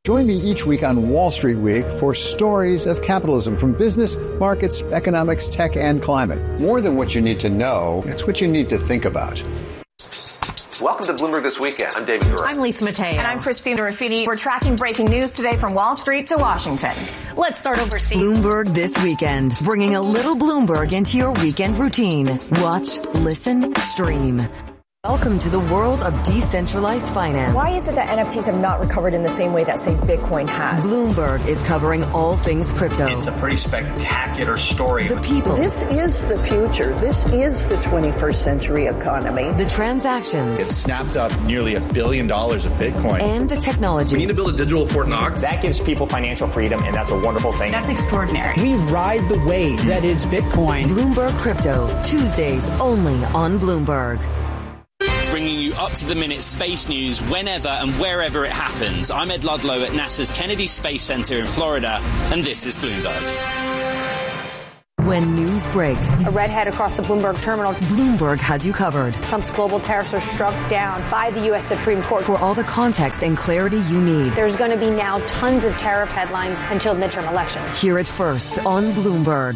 Join me each week on Wall Street Week for stories of capitalism from business, markets, economics, tech, and climate. More than what you need to know, it's what you need to think about. Welcome to Bloomberg This Weekend. I'm David Gura. I'm Lisa Mateo. And I'm Christina Ruffini. We're tracking breaking news today from Wall Street to Washington. Let's start overseas. Bloomberg This Weekend, bringing a little Bloomberg into your weekend routine. Watch, listen, stream. Welcome to the world of decentralized finance. Why is it that NFTs have not recovered in the same way that, say, Bitcoin has? Bloomberg is covering all things crypto. It's a pretty spectacular story. The people. This is the future. This is the 21st century economy. The transactions. It snapped up nearly $1 billion of Bitcoin. And the technology. We need to build a digital Fort Knox. That gives people financial freedom, and that's a wonderful thing. That's extraordinary. We ride the wave that is Bitcoin. Bloomberg Crypto, Tuesdays only on Bloomberg. Bringing you up-to-the-minute space news whenever and wherever it happens. I'm Ed Ludlow at NASA's Kennedy Space Center in Florida, and this is Bloomberg. When news breaks, a redhead across the Bloomberg terminal. Bloomberg has you covered. Trump's global tariffs are struck down by the U.S. Supreme Court. For all the context and clarity you need. There's going to be now tons of tariff headlines until midterm elections. Hear it first on Bloomberg.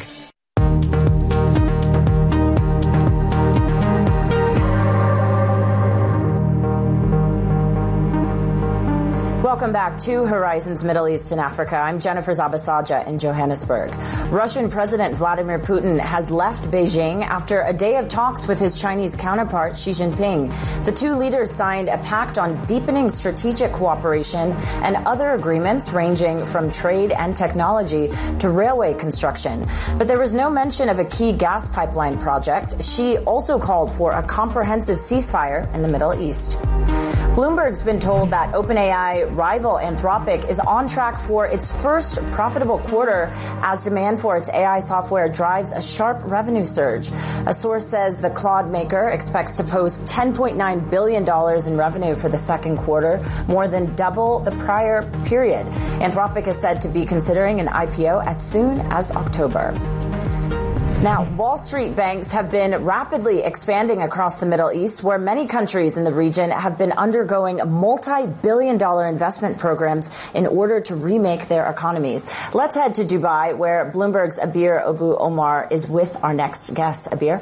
Welcome back to Horizons Middle East and Africa. I'm Jennifer Zabasaja in Johannesburg. Russian President Vladimir Putin has left Beijing after a day of talks with his Chinese counterpart Xi Jinping. The two leaders signed a pact on deepening strategic cooperation and other agreements ranging from trade and technology to railway construction. But there was no mention of a key gas pipeline project. Xi also called for a comprehensive ceasefire in the Middle East. Bloomberg's been told that OpenAI rival Anthropic is on track for its first profitable quarter as demand for its AI software drives a sharp revenue surge. A source says the Claude maker expects to post $10.9 billion in revenue for the second quarter, more than double the prior period. Anthropic is said to be considering an IPO as soon as October. Now, Wall Street banks have been rapidly expanding across the Middle East, where many countries in the region have been undergoing multi-billion-dollar investment programs in order to remake their economies. Let's head to Dubai, where Bloomberg's Abir Abu Omar is with our next guest. Abir?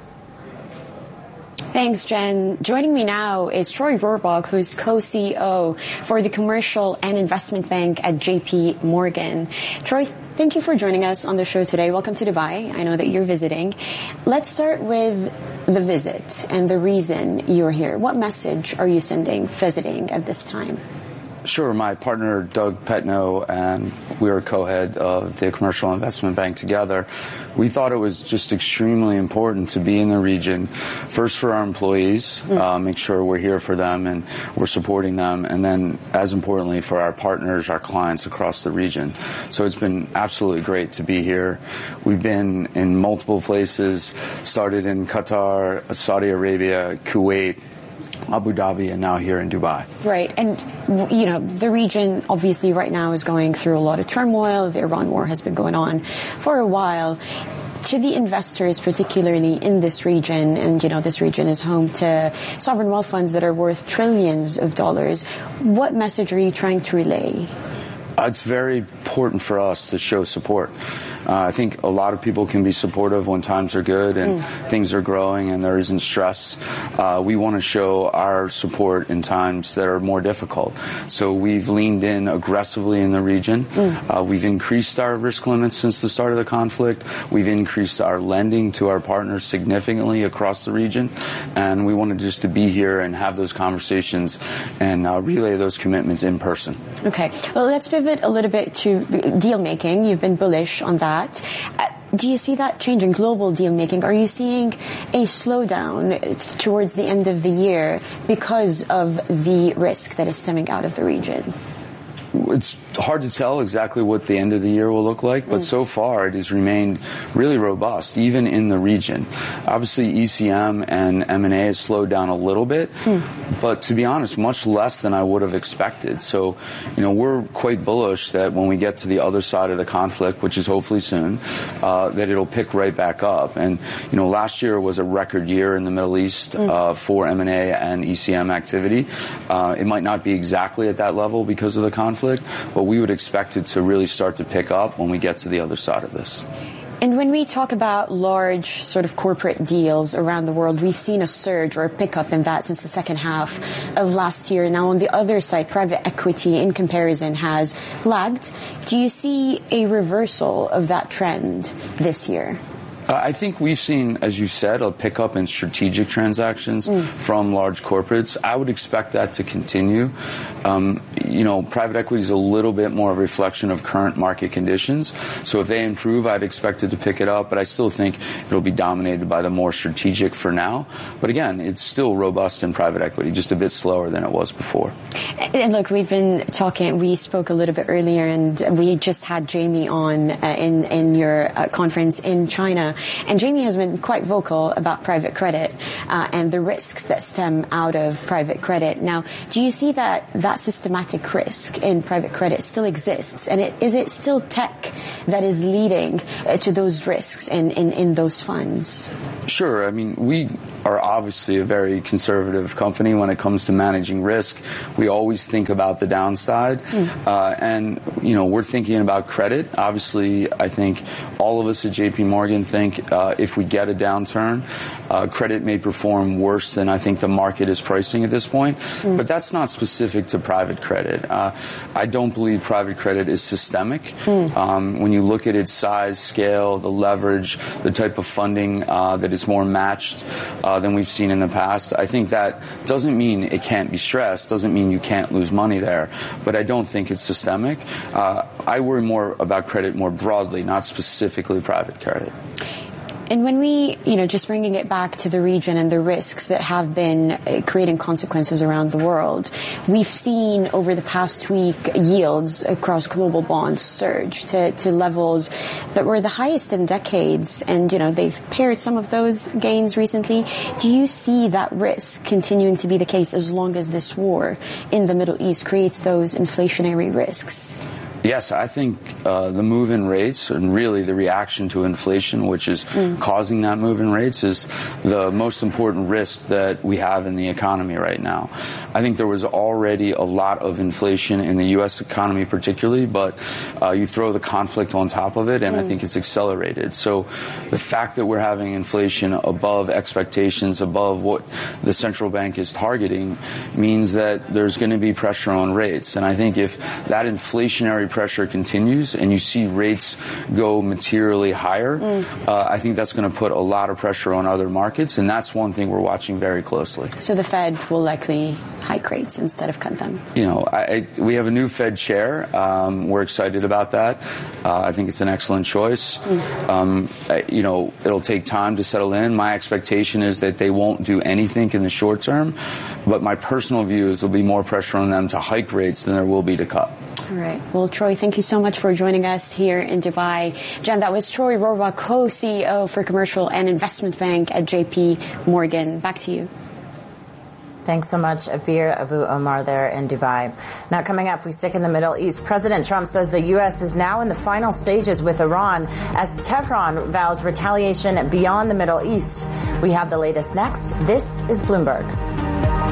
Thanks, Jen. Joining me now is Troy Rohrbach, who's co-CEO for the Commercial and Investment Bank at JP Morgan. Troy, thank you for joining us on the show today. Welcome to Dubai. I know that you're visiting. Let's start with the visit and the reason you're here. What message are you sending visiting at this time? Sure. My partner, Doug Petno, and we were co-head of the Commercial Investment Bank together. We thought it was just extremely important to be in the region, first for our employees, make sure we're here for them and we're supporting them, and then, as importantly, for our partners, our clients across the region. So it's been absolutely great to be here. We've been in multiple places, started in Qatar, Saudi Arabia, Kuwait, Abu Dhabi, and now here in Dubai. Right. And, you know, the region obviously right now is going through a lot of turmoil. The Iran war has been going on for a while. To the investors, particularly in this region, and, you know, this region is home to sovereign wealth funds that are worth trillions of dollars, what message are you trying to relay? It's very important for us to show support. I think a lot of people can be supportive when times are good and things are growing and there isn't stress. We want to show our support in times that are more difficult. So we've leaned in aggressively in the region. We've increased our risk limits since the start of the conflict. We've increased our lending to our partners significantly across the region. And we wanted just to be here and have those conversations and relay those commitments in person. Okay. Well, let's pivot a little bit to deal making. You've been bullish on that. Do you see that changing, global deal making? Are you seeing a slowdown towards the end of the year because of the risk that is stemming out of the region? It's hard to tell exactly what the end of the year will look like, but so far it has remained really robust, even in the region. Obviously, ECM and M&A has slowed down a little bit, but to be honest, much less than I would have expected. So, you know, we're quite bullish that when we get to the other side of the conflict, which is hopefully soon, that it'll pick right back up. And, you know, last year was a record year in the Middle East for M&A and ECM activity. It might not be exactly at that level because of the conflict, pandemic, but we would expect it to really start to pick up when we get to the other side of this. And when we talk about large sort of corporate deals around the world, we've seen a surge or a pickup in that since the second half of last year. Now, on the other side, private equity in comparison has lagged. Do you see a reversal of that trend this year? I think we've seen, as you said, a pickup in strategic transactions from large corporates. I would expect that to continue. Private equity is a little bit more a reflection of current market conditions. So if they improve, I'd expect it to pick it up. But I still think it'll be dominated by the more strategic for now. But again, it's still robust in private equity, just a bit slower than it was before. And look, we've been talking, we spoke a little bit earlier, and we just had Jamie on in your conference in China. And Jamie has been quite vocal about private credit and the risks that stem out of private credit. Now, do you see that systematic risk in private credit still exists? And is it still tech that is leading to those risks in those funds? Sure. I mean, we are obviously a very conservative company when it comes to managing risk. We always think about the downside. And, we're thinking about credit. Obviously, I think all of us at JP Morgan think if we get a downturn, credit may perform worse than I think the market is pricing at this point. But that's not specific to private credit. I don't believe private credit is systemic. When you look at its size, scale, the leverage, the type of funding that is more matched than we've seen in the past, I think that doesn't mean it can't be stressed, doesn't mean you can't lose money there, but I don't think it's systemic. I worry more about credit more broadly, not specifically private credit. And when we, just bringing it back to the region and the risks that have been creating consequences around the world, we've seen over the past week yields across global bonds surge to levels that were the highest in decades. And, they've paired some of those gains recently. Do you see that risk continuing to be the case as long as this war in the Middle East creates those inflationary risks? Yes, I think the move in rates and really the reaction to inflation, which is causing that move in rates, is the most important risk that we have in the economy right now. I think there was already a lot of inflation in the U.S. economy particularly, but you throw the conflict on top of it, and I think it's accelerated. So the fact that we're having inflation above expectations, above what the central bank is targeting, means that there's going to be pressure on rates. And I think if that inflationary pressure continues and you see rates go materially higher, I think that's going to put a lot of pressure on other markets, and that's one thing we're watching very closely. So the Fed will likely hike rates instead of cut them? We have a new Fed chair. We're excited about that. I think it's an excellent choice. It'll take time to settle in. My expectation is that they won't do anything in the short term, but my personal view is there'll be more pressure on them to hike rates than there will be to cut. All right. Well, Troy, thank you so much for joining us here in Dubai. Jen, that was Troy Rohrbach, co-CEO for Commercial and Investment Bank at JP Morgan. Back to you. Thanks so much, Abir Abu Omar there in Dubai. Now, coming up, we stick in the Middle East. President Trump says the U.S. is now in the final stages with Iran as Tehran vows retaliation beyond the Middle East. We have the latest next. This is Bloomberg.